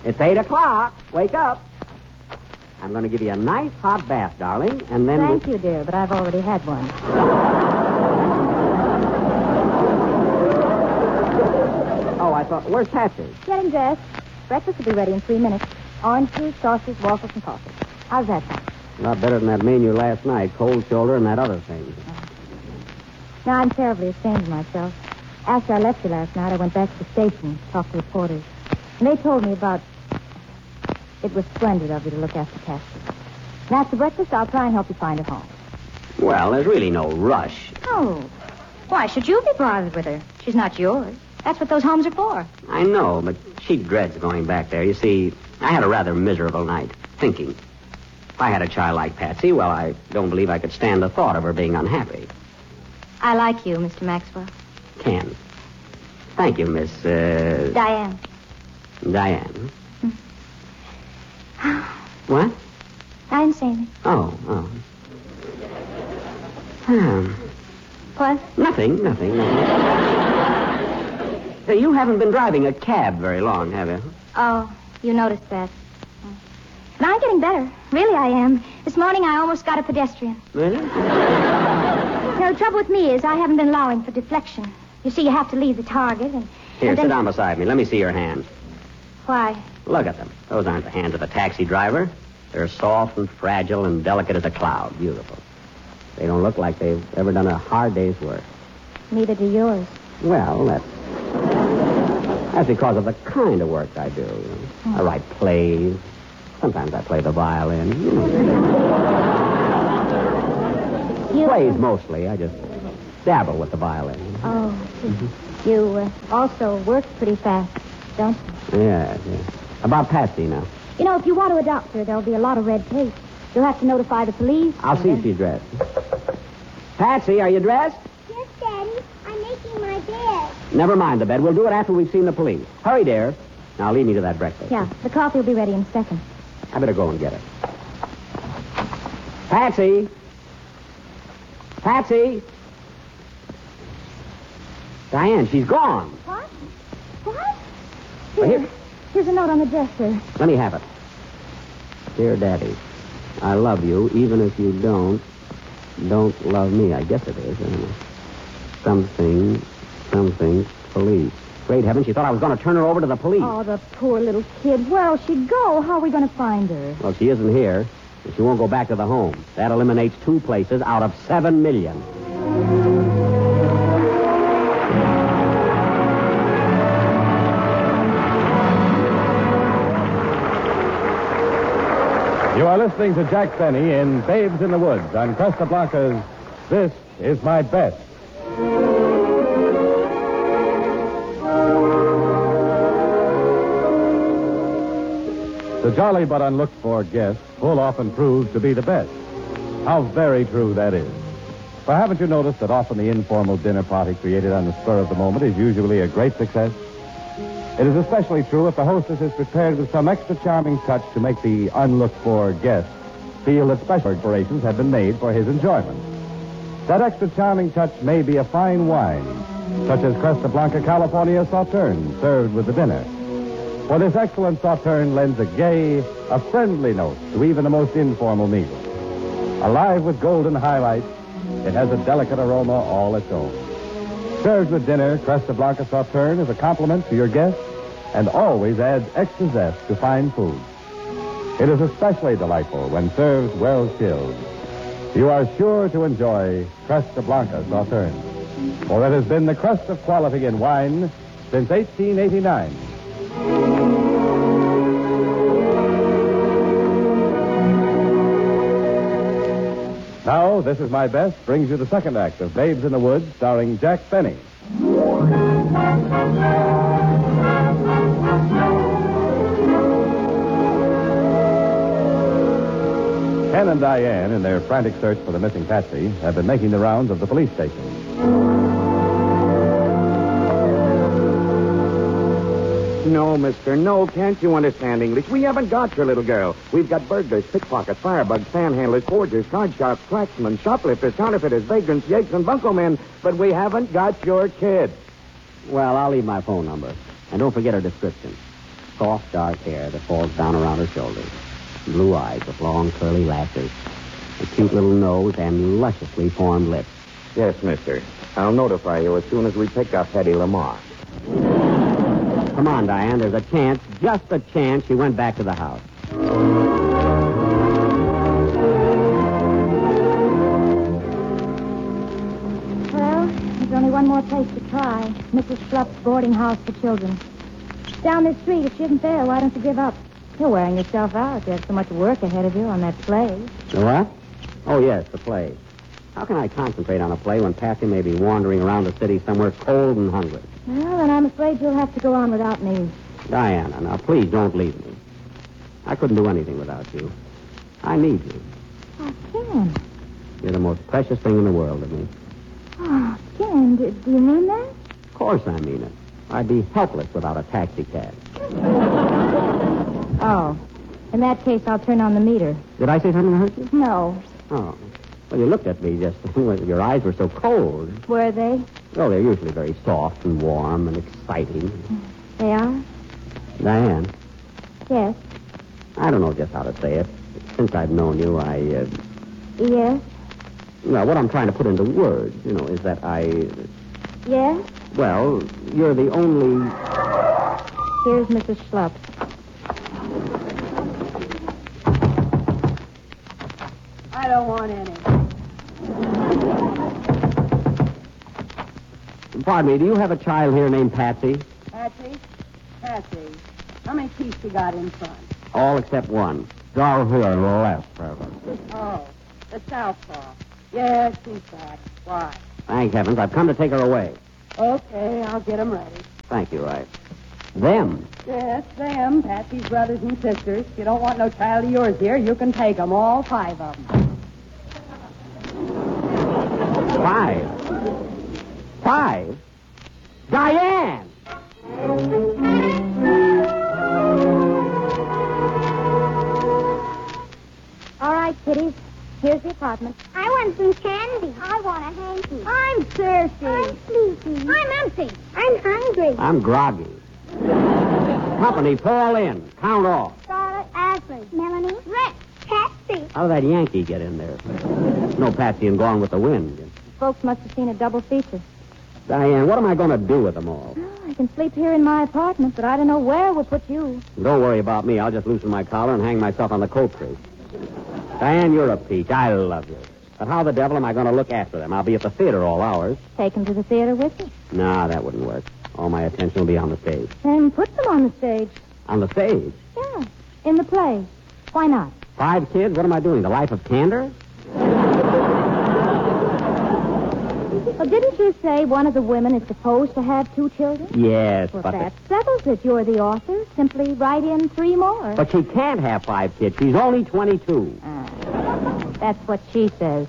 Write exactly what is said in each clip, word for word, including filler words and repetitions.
It's eight o'clock. Wake up. I'm going to give you a nice hot bath, darling, and then... Thank we'll... you, dear, but I've already had one. Oh, I thought... Where's Patsy? Getting dressed. Breakfast will be ready in three minutes. Orange juice, sausage, waffles, and coffee. How's that sound? A lot better than that menu last night. Cold shoulder and that other thing. Now, I'm terribly ashamed of myself. After I left you last night, I went back to the station, talked to reporters. And they told me about... It was splendid of you to look after Patsy. And after breakfast, I'll try and help you find her home. Well, there's really no rush. Oh. Why should you be bothered with her? She's not yours. That's what those homes are for. I know, but she dreads going back there. You see, I had a rather miserable night, thinking. If I had a child like Patsy, well, I don't believe I could stand the thought of her being unhappy. I like you, Mister Maxwell. Ken. Thank you, Miss, uh... Diane. Diane. What? I didn't say anything. Oh, oh. Hmm. What? Nothing, nothing, nothing. Hey, you haven't been driving a cab very long, have you? Oh, you noticed that. But I'm getting better. Really, I am. This morning, I almost got a pedestrian. Really? Now, the trouble with me is I haven't been allowing for deflection. You see, you have to leave the target and... Here, and then... sit down beside me. Let me see your hands. Why? Look at them. Those aren't the hands of a taxi driver. They're soft and fragile and delicate as a cloud. Beautiful. They don't look like they've ever done a hard day's work. Neither do yours. Well, that's... That's because of the kind of work I do. You know. Hmm. I write plays. Sometimes I play the violin. You know. You... Plays mostly. I just dabble with the violin. Oh, mm-hmm. You uh, also work pretty fast, don't you? Yeah, yeah. About Patsy now. You know, if you want to adopt her, there'll be a lot of red tape. You'll have to notify the police. I'll see if she's dressed. Patsy, are you dressed? Yes, Daddy. I'm making my bed. Never mind the bed. We'll do it after we've seen the police. Hurry, dear. Now, lead me to that breakfast. Yeah, the coffee will be ready in a second. I better go and get it. Patsy! Patsy! Diane, she's gone. What? What? Well, Here. here. Here's a note on the dresser. Let me have it. Dear Daddy, I love you, even if you don't, don't love me. I guess it is. I don't know. Something, something, police. Great heavens, she thought I was going to turn her over to the police. Oh, the poor little kid. Where'll she go? How are we going to find her? Well, she isn't here, and she won't go back to the home. That eliminates two places out of seven million. You are listening to Jack Benny in Babes in the Woods on Cuesta Blanca's This Is My Best. The jolly but unlooked-for guest full often proves to be the best. How very true that is. For haven't you noticed that often the informal dinner party created on the spur of the moment is usually a great success? It is especially true if the hostess is prepared with some extra charming touch to make the unlooked-for guest feel that special preparations have been made for his enjoyment. That extra charming touch may be a fine wine, such as Cuesta Blanca California Sauterne, served with the dinner. For this excellent Sauterne lends a gay, a friendly note to even the most informal meal. Alive with golden highlights, it has a delicate aroma all its own. Served with dinner, Cuesta Blanca Sauterne is a compliment to your guests and always adds extra zest to fine food. It is especially delightful when served well chilled. You are sure to enjoy Cuesta Blanca Sauterne, for it has been the crest of quality in wine since eighteen eighty-nine. Now, This Is My Best brings you the second act of Babes in the Woods, starring Jack Benny. Ken and Diane, in their frantic search for the missing Patsy, have been making the rounds of the police station. No, mister, no. Can't you understand English? We haven't got your little girl. We've got burglars, pickpockets, firebugs, panhandlers, forgers, card sharps, cracksmen, shoplifters, counterfeiters, vagrants, yakes, and bunco men, but we haven't got your kid. Well, I'll leave my phone number. And don't forget her description. soft, dark hair that falls down around her shoulders, blue eyes with long, curly lashes, a cute little nose, and lusciously formed lips. Yes, mister. I'll notify you as soon as we pick up Hetty Lamar. Come on, Diane. There's a chance, just a chance, she went back to the house. Well, there's only one more place to try. Missus Schlupp's boarding house for children. Down this street. If she isn't there, why don't you give up? You're wearing yourself out. You have so much work ahead of you on that play. The what? Oh, yes, the play. How can I concentrate on a play when Patsy may be wandering around the city somewhere cold and hungry? Well, then I'm afraid you'll have to go on without me. Diana, now, please don't leave me. I couldn't do anything without you. I need you. Oh, Ken. You're the most precious thing in the world to me. Oh, Ken, do, do you mean that? Of course I mean it. I'd be helpless without a taxi cab. Oh. In that case, I'll turn on the meter. Did I say something to hurt you? No. Oh. Well, you looked at me just... Your eyes were so cold. Were they? Well, they're usually very soft and warm and exciting. They are? Diane, Yes. I don't know just how to say it. Since I've known you, I... Uh... Yes. Well, what I'm trying to put into words, you know, is that I... Yes? Well, you're the only... Here's Missus Schlupp. I don't want any. Pardon me, do you have a child here named Patsy? Patsy? Patsy. How many teeth you got in front? All except one. Down here on the left, President. Oh, the southpaw. Yes, she's back. Why? Thank heavens, I've come to take her away. Okay, I'll get 'em ready. Thank you, right. Them. Yes, them, Patsy's brothers and sisters. If you don't want no child of yours here, you can take 'em, all five of 'em. Five. Five? Diane! All right, kiddies. Here's the apartment. I want some candy. I want a hanky. I'm thirsty. I'm sleepy. I'm empty. I'm hungry. I'm groggy. Company, fall in. Count off. Charlotte, Ashley, Melanie, Rex, Patsy. How did that Yankee get in there? No Patsy and Gone with the Wind. Folks must have seen a double feature. Diane, what am I going to do with them all? Oh, I can sleep here in my apartment, but I don't know where we'll put you. Don't worry about me. I'll just loosen my collar and hang myself on the coat tree. Diane, you're a peach. I love you. But how the devil am I going to look after them? I'll be at the theater all hours. Take them to the theater with you. No, that wouldn't work. All my attention will be on the stage. And put them on the stage. On the stage? Yeah, in the play. Why not? Five kids? What am I doing? The Life of Candor? Well, didn't you say one of the women is supposed to have two children? Yes, Well, but... that settles it. You're the author. Simply write in three more. But she can't have five kids. She's only twenty-two. Ah, that's what she says.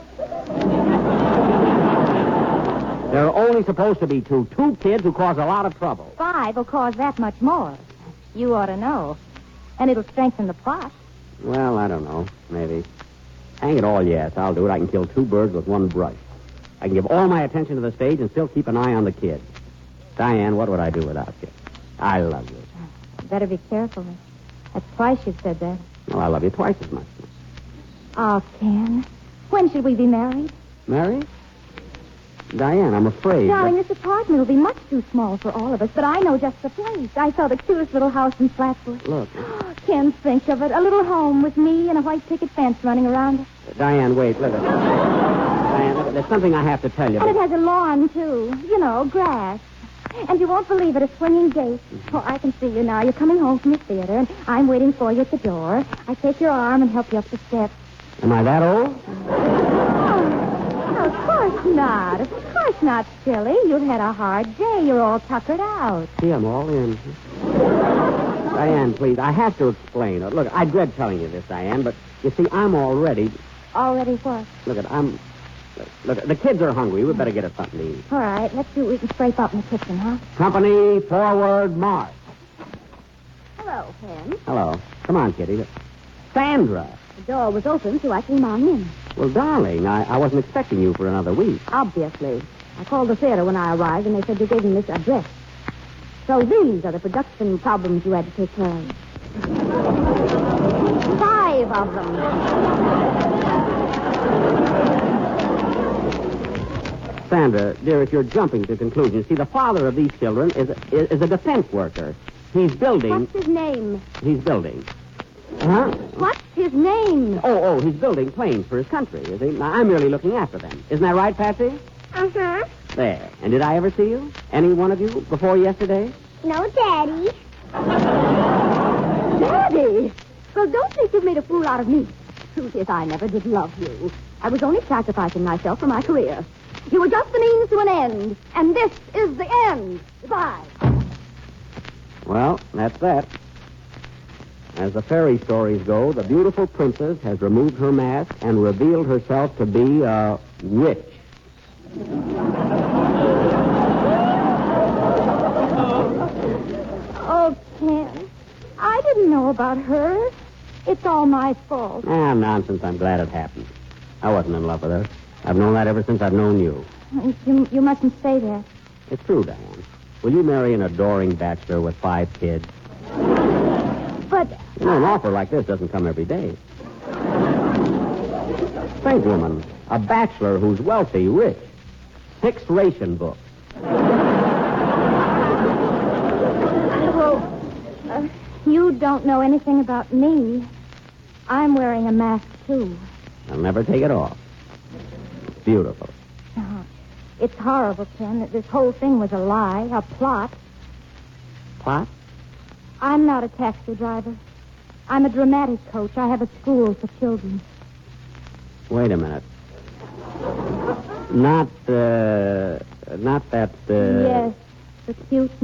There are only supposed to be two. Two kids who cause a lot of trouble. Five will cause that much more. You ought to know. And it'll strengthen the plot. Well, I don't know. Maybe. Hang it all, yes. I'll do it. I can kill two birds with one brush. I can give all my attention to the stage and still keep an eye on the kid. Diane, what would I do without you? I love you. Better be careful. That's twice you've said that. Well, I love you twice as much. Oh, Ken. When should we be married? Married? Diane, I'm afraid. Darling, that- this apartment will be much too small for all of us, but I know just the place. I saw the cutest little house in Flatbush. Look. Ken, think of it. A little home with me and a white picket fence running around it. Diane, wait. Look. Diane, look, there's something I have to tell you. And it has a lawn, too. You know, grass. And you won't believe it, a swinging gate. Oh, I can see you now. You're coming home from the theater, and I'm waiting for you at the door. I take your arm and help you up the steps. Am I that old? Oh, of course not. Of course not, silly. You've had a hard day. You're all tuckered out. See, I'm all in. Diane, please, I have to explain. Uh, Look, I dread telling you this, Diane, but you see, I'm already... Already what? Look, at I'm... Look, the kids are hungry. We'd better get us something to eat. All right, let's see what we can scrape up in the kitchen, huh? Company, forward, march. Hello, Ken. Hello. Come on, Kitty. Sandra. The door was open, so I came on in. Well, darling, I, I wasn't expecting you for another week. Obviously. I called the theater when I arrived, and they said you gave them this address. So these are the production problems you had to take care of. Five of them. Sandra, dear, if you're jumping to conclusions, see, the father of these children is a, is a defense worker. He's building. What's his name? He's building. Huh? What's his name? Oh, oh, he's building planes for his country, is he? Now, I'm merely looking after them. Isn't that right, Patsy? Uh-huh. There. And did I ever see you? Any one of you before yesterday? No, Daddy. Daddy! Well, don't think you've made a fool out of me. Truth is, I never did love you. I was only sacrificing myself for my career. You were just the means to an end, and this is the end. Goodbye. Well, that's that. As the fairy stories go, the beautiful princess has removed her mask and revealed herself to be a witch. Oh, Ken, I didn't know about her. It's all my fault. Ah, nonsense. I'm glad it happened. I wasn't in love with her. I've known that ever since I've known you. You, you mustn't say that. It's true, Diane. Will you marry an adoring bachelor with five kids? But... You know, an offer like this doesn't come every day. Think, woman. A bachelor who's wealthy, rich. Six ration books. Well, uh, you don't know anything about me. I'm wearing a mask, too. I'll never take it off. It's beautiful. Oh, it's horrible, Ken, that this whole thing was a lie, a plot. Plot? I'm not a taxi driver. I'm a dramatic coach. I have a school for children. Wait a minute. Not, uh, not that, uh... Yes, the cute